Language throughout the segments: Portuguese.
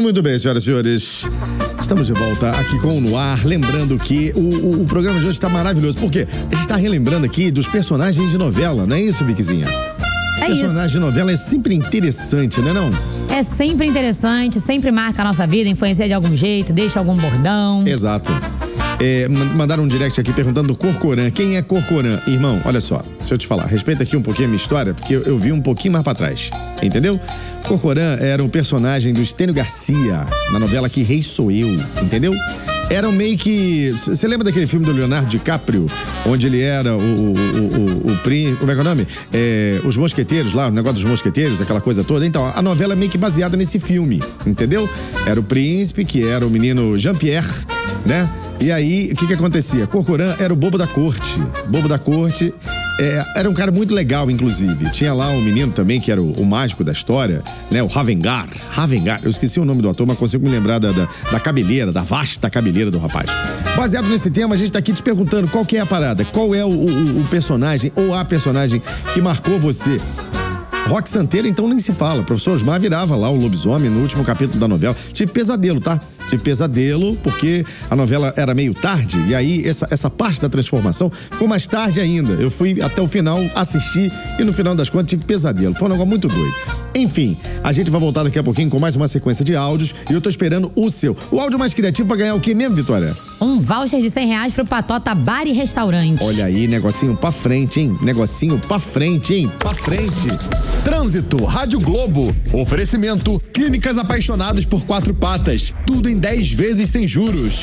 Muito bem, senhoras e senhores. Estamos de volta aqui com o No Ar. Lembrando que o programa de hoje está maravilhoso. Por quê? A gente está relembrando aqui dos personagens de novela, não é isso, Viquizinha? Personagem de novela é sempre interessante, né não? É sempre interessante, sempre marca a nossa vida, influencia de algum jeito, deixa algum bordão. Exato. Mandaram um direct aqui perguntando do Corcoran. Quem é Corcoran? Irmão, olha só, deixa eu te falar. Respeita aqui um pouquinho a minha história, porque eu vi um pouquinho mais pra trás. Entendeu? Corcoran era um personagem do Estênio Garcia, na novela Que Rei Sou Eu. Entendeu? Era meio que... Você lembra daquele filme do Leonardo DiCaprio? Onde ele era o príncipe... Como é que é o nome? Os mosqueteiros lá, o negócio dos mosqueteiros, aquela coisa toda. Então, a novela é meio que baseada nesse filme, entendeu? Era o príncipe, que era o menino Jean-Pierre, né? E aí, o que acontecia? Corcoran era o bobo da corte. Bobo da corte... era um cara muito legal, inclusive. Tinha lá um menino também, que era o mágico da história, né? O Ravengar. Eu esqueci o nome do ator, mas consigo me lembrar da cabeleira, da vasta cabeleira do rapaz. Baseado nesse tema, a gente tá aqui te perguntando qual que é a parada, qual é o personagem ou a personagem que marcou você. Roque Santeiro, então, nem se fala. O professor Osmar virava lá o lobisomem no último capítulo da novela. Tive pesadelo, tá? Tive pesadelo porque a novela era meio tarde e aí essa parte da transformação ficou mais tarde ainda. Eu fui até o final assistir e no final das contas tive pesadelo. Foi um negócio muito doido. Enfim, a gente vai voltar daqui a pouquinho com mais uma sequência de áudios e eu tô esperando o seu. O áudio mais criativo pra ganhar o quê mesmo, Vitória? Um voucher de R$100 pro Patota Bar e Restaurante. Olha aí, negocinho pra frente, hein? Negocinho pra frente, hein? Pra frente. Trânsito, Rádio Globo. Oferecimento, Clínicas Apaixonadas por Quatro Patas. Tudo em 10 vezes sem juros.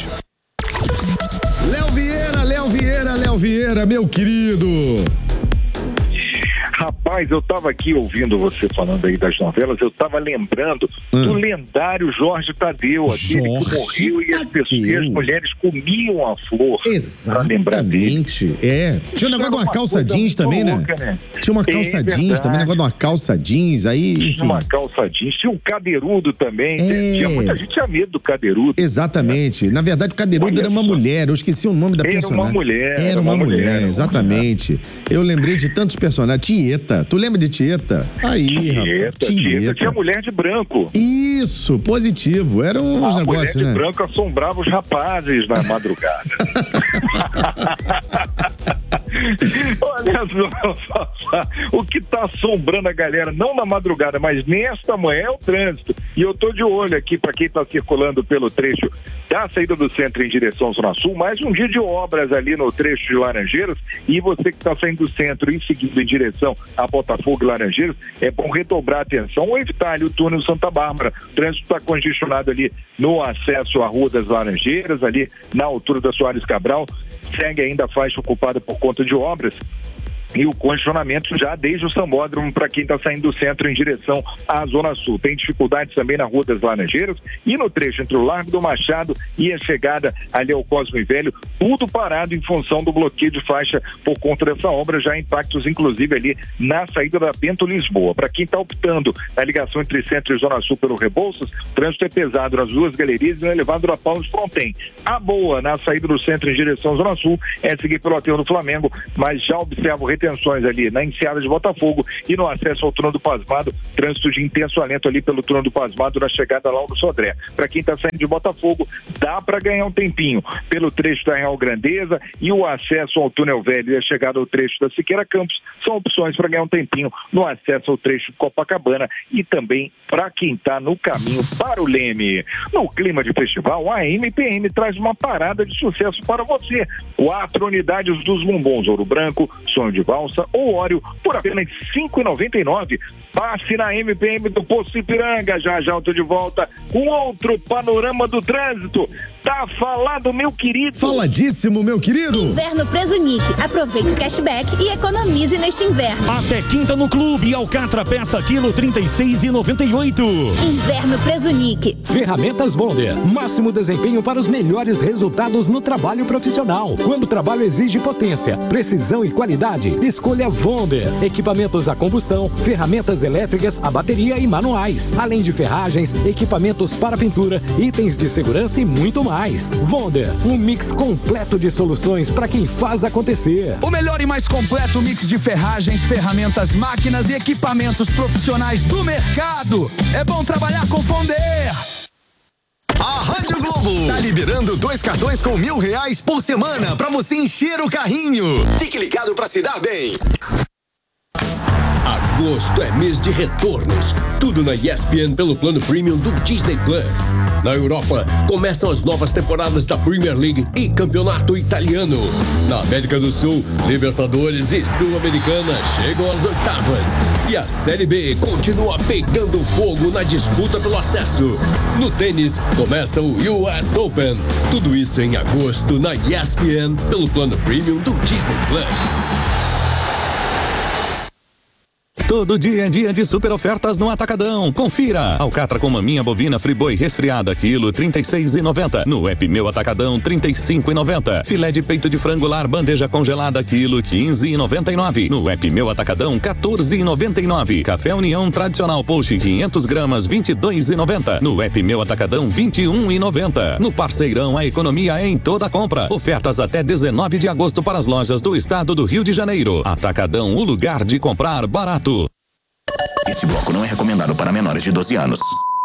Léo Vieira, meu querido. Rapaz, eu tava aqui ouvindo você falando aí das novelas, eu tava lembrando do lendário Jorge Tadeu, aquele que morreu e as mulheres comiam a flor. Exatamente. Pra lembrar dele. Tinha um negócio de uma calça jeans também, né? Tinha uma calça jeans também, negócio de uma calça jeans, aí, enfim. Tinha uma calça jeans, tinha um cadeirudo também, tinha muita gente tinha medo do cadeirudo. Exatamente. Né? Na verdade, o cadeirudo era uma mulher, eu esqueci o nome da personagem. Era uma mulher, exatamente. Eu lembrei de tantos personagens. Tieta, tu lembra de Tieta? Aí, rapaz. Tieta tinha mulher de branco. Isso, positivo. Era uns negócios, né? A mulher de branco assombrava os rapazes na madrugada. Olha só, o que tá assombrando a galera, não na madrugada, mas nesta manhã é o trânsito. E eu tô de olho aqui para quem tá circulando pelo trecho da saída do centro em direção ao Zona Sul, mais um dia de obras ali no trecho de Laranjeiras, e você que tá saindo do centro e seguindo em direção a Botafogo e Laranjeiras, é bom redobrar a atenção ou evitar ali o túnel Santa Bárbara. O trânsito está congestionado ali no acesso à Rua das Laranjeiras, ali na altura da Soares Cabral. Segue ainda a faixa ocupada por conta de obras e o congestionamento já desde o Sambódromo para quem está saindo do centro em direção à Zona Sul. Tem dificuldades também na Rua das Laranjeiras e no trecho entre o Largo do Machado e a chegada ali ao Cosmo e Velho, tudo parado em função do bloqueio de faixa por conta dessa obra, já impactos inclusive ali na saída da Bento Lisboa. Para quem está optando na ligação entre centro e Zona Sul pelo Rebouças, o trânsito é pesado nas duas galerias e no elevado da Paulo Fronten. A boa na saída do centro em direção à Zona Sul é seguir pelo aterro do Flamengo, mas já observo retenções ali na enseada de Botafogo e no acesso ao túnel do Pasmado, trânsito de intenso alento ali pelo túnel do Pasmado na chegada lá no Sodré. Para quem está saindo de Botafogo, dá para ganhar um tempinho pelo trecho da Real Grandeza e o acesso ao túnel velho e a chegada ao trecho da Siqueira Campos são opções para ganhar um tempinho no acesso ao trecho de Copacabana e também para quem está no caminho para o Leme. No clima de festival, a MPM traz uma parada de sucesso para você. 4 unidades dos bombons Ouro Branco, Sonho de Valsa ou Óleo por apenas R$ 5,99. Passe na MPM do Poço Ipiranga. Já eu tô de volta com outro panorama do trânsito. Tá falado, meu querido. Faladíssimo, meu querido. Inverno Presunic. Aproveite o cashback e economize neste inverno. Até quinta no Clube. Alcatra peça quilo 36,98. Inverno Presunic. Ferramentas Bonder. Máximo desempenho para os melhores resultados no trabalho profissional. Quando o trabalho exige potência, precisão e qualidade, escolha Bonder. Equipamentos a combustão, ferramentas elétricas, a bateria e manuais. Além de ferragens, equipamentos para pintura, itens de segurança e muito mais. Bonder, um mix completo de soluções para quem faz acontecer. O melhor e mais completo mix de ferragens, ferramentas, máquinas e equipamentos profissionais do mercado. É bom trabalhar com Bonder. Rádio Globo. Tá liberando 2 cartões com R$1.000 por semana pra você encher o carrinho. Fique ligado pra se dar bem. Agosto é mês de retornos. Tudo na ESPN pelo plano premium do Disney Plus. Na Europa, começam as novas temporadas da Premier League e Campeonato Italiano. Na América do Sul, Libertadores e Sul-Americana chegam às oitavas. E a Série B continua pegando fogo na disputa pelo acesso. No tênis, começa o US Open. Tudo isso em agosto na ESPN pelo plano premium do Disney Plus. Todo dia é dia de super ofertas no Atacadão. Confira. Alcatra com maminha bovina Friboi resfriada, quilo R$36,90. No app Meu Atacadão, R$35,90. Filé de peito de frango lar, bandeja congelada, quilo R$15,99. No app Meu Atacadão, R$14,99. Café União tradicional Post 500 gramas, R$22,90. No app Meu Atacadão, R$21,90. No Parceirão, a economia é em toda compra. Ofertas até 19 de agosto para as lojas do estado do Rio de Janeiro. Atacadão, o lugar de comprar barato. Esse bloco não é recomendado para menores de 12 anos.